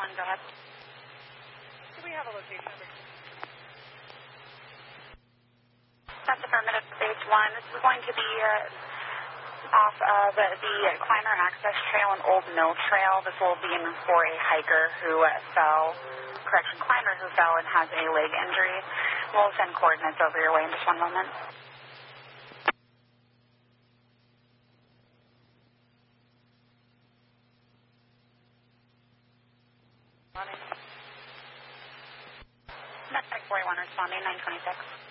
1, go ahead. Do we have a location? That's affirmative, stage 1. This is going to be off of the Climber Access Trail and Old Mill Trail. This will be for a hiker who climber who fell and has a leg injury. We'll send coordinates over your way in just one moment. That's 41 responding, 926.